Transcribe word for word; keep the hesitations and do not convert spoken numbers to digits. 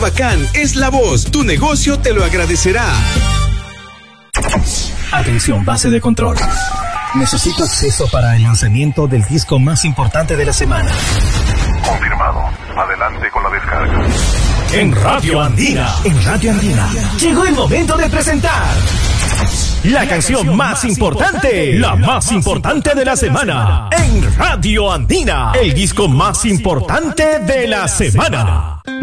Bacán es la voz. Tu negocio te lo agradecerá. Atención, base de control. Necesito acceso para el lanzamiento del disco más importante de la semana. Confirmado. Adelante con la descarga. En Radio Andina. En Radio Andina. Llegó el momento de presentar la canción más importante, la más importante de la semana. En Radio Andina. El disco más importante de la semana.